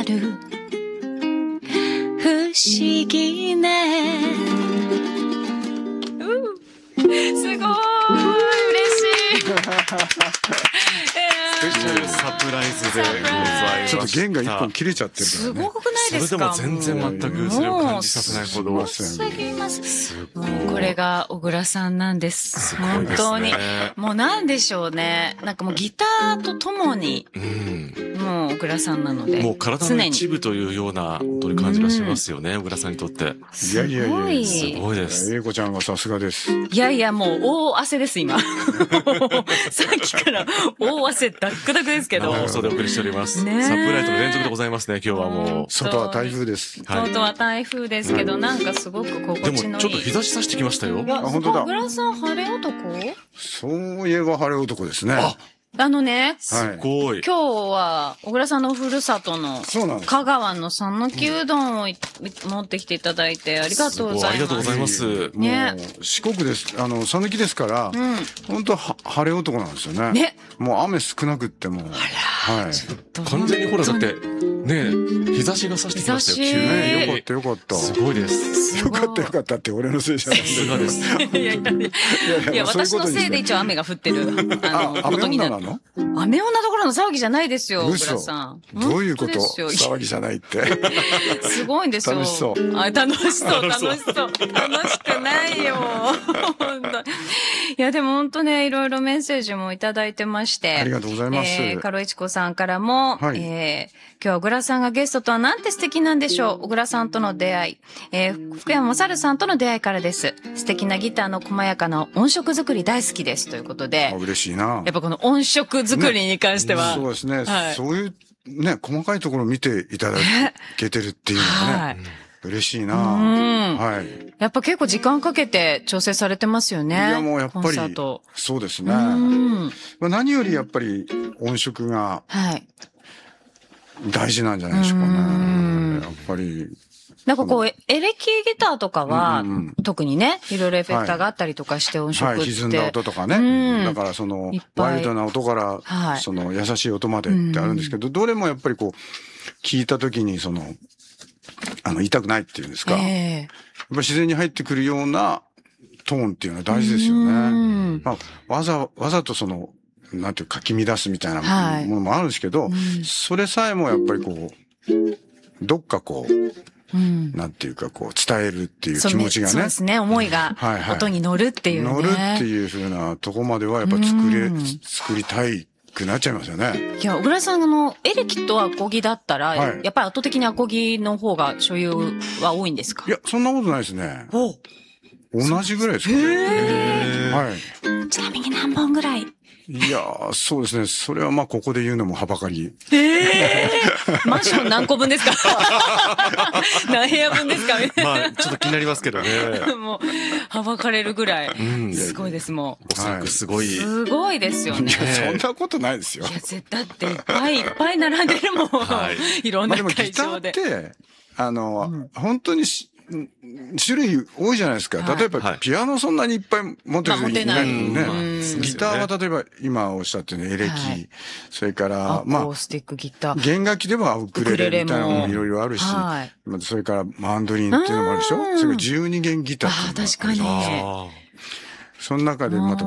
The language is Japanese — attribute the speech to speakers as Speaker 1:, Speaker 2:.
Speaker 1: る不思議ね。すごい嬉しい。
Speaker 2: スペシャルサプライズでございました。
Speaker 3: ちょっと弦が一本切れちゃってるからね。
Speaker 1: すごくないですか？
Speaker 2: それでも全然全くそれを感じさせないほど。
Speaker 1: すぎます。もうこれが小倉さんなんです。本当に。もうなんでしょうね。なんかもうギターとともに、もう小倉さんなので。
Speaker 2: もう体の一部というような本当に感じがしますよね、小倉さんにとって。
Speaker 3: いやいやいや、
Speaker 2: すごいです。
Speaker 3: 英子ちゃんがさすがです。
Speaker 1: いやいや、もう大汗です、今。さっきから大汗ダックダクですけど。
Speaker 2: 放送でお送りしております。サプ
Speaker 1: ね
Speaker 2: ライズの連続でございますね、今日はもう。
Speaker 3: 外は台風です。
Speaker 1: 外は台風ですけど、なんかすごく心地のいい。
Speaker 2: でもちょっと日差し差してきましたよ。
Speaker 1: あ、
Speaker 3: 本当だ。
Speaker 1: 小倉さん晴れ男？
Speaker 3: そういえば晴れ男ですね。
Speaker 1: あのね、
Speaker 2: すごい。
Speaker 1: 今日は小倉さんのふるさとの香川の讃岐うどんを持ってきていただいてありがとうございます。
Speaker 2: ありがとうございます。
Speaker 1: ね、
Speaker 3: 四国です。讃岐ですから、本当晴れ男なんですよね。
Speaker 1: ね、
Speaker 3: もう雨少なくっても。はい。
Speaker 2: 完全にほらだってね、日差しが差してきましたよ。急に。
Speaker 3: よかったよかった。
Speaker 2: すごいです。
Speaker 3: よかったよかったって俺のせいじゃない。
Speaker 2: さすがです。
Speaker 1: いや私のせいで一応雨が降ってる
Speaker 3: ことになる。
Speaker 1: 雨女どころの騒ぎじゃないですよ、小倉さん。
Speaker 3: どういうこと？騒ぎじゃないって。
Speaker 1: すごいんですよ。
Speaker 3: 楽しそう。
Speaker 1: 楽しそう。楽しくないよ。本当。いや、でも本当ね、いろいろメッセージもいただいてまして。
Speaker 3: ありがとうございます。
Speaker 1: カロイチコさんからも、今日は小倉さんがゲストとはなんて素敵なんでしょう。小倉さんとの出会い。福山雅治さんとの出会いからです。素敵なギターの細やかな音色作り大好きです。ということで。
Speaker 3: 嬉しいな。
Speaker 1: やっぱこの音色作りに関しては。
Speaker 3: そうですね。そういうね、細かいところを見ていただけてるっていうのはね。嬉しいな。はい。
Speaker 1: やっぱ結構時間かけて調整されてますよね。い
Speaker 3: やもうやっぱりそうですね。何よりやっぱり音色が大事なんじゃないでしょうかね。やっぱり。
Speaker 1: なんかこうエレキギターとかは特にね、いろいろエフェクターがあったりとかして音色って。
Speaker 3: 歪んだ音とかね。だからそのワイルドな音からその優しい音までってあるんですけど、どれもやっぱりこう聞いた時にその痛くないっていうんですか。やっぱ自然に入ってくるようなトーンっていうのは大事ですよね。わざとその、なんていうかき乱すみたいなものもあるんですけど、それさえもやっぱりこう、どっかこう、なんていうかこう伝えるっていう気持ちがね。
Speaker 1: そうですね。思いが音に乗るっていうね。
Speaker 3: 乗るっていう風なとこまではやっぱ作りたい。くなっちゃいますよね。
Speaker 1: いや、小倉さんエレキとアコギだったら、やっぱり圧倒的にアコギの方が所有は多いんですか？
Speaker 3: いや、そんなことないですね。同じぐらいですかね。はい。
Speaker 1: ちなみに何本ぐらい？
Speaker 3: いやー、そうですね。それはまあ、ここで言うのもはばかり。
Speaker 1: マンション何個分ですか？何部屋分ですか？
Speaker 2: まあ、ちょっと気になりますけどね。
Speaker 1: もう、はばかれるぐらい。すごいです、もう。
Speaker 2: おそらくすごい。
Speaker 1: すごいですよね。
Speaker 3: いや、そんなことないですよ。
Speaker 1: いや、だっていっぱい並んでるもん。いろんな会場で。
Speaker 3: でもギターって、本当に種類多いじゃないですか。例えば、ピアノそんなにいっぱい持ってる人いないもんね。ギターは例えば、今おっしゃってるエレキ、それから、
Speaker 1: まあ、アコースティックギター。
Speaker 3: 弦楽器ではウクレレみたいなのもいろいろあるし、それからマンドリンっていうのもあるでしょ。それから12弦ギターっていうのもある。
Speaker 1: 確かに。
Speaker 3: その中でまた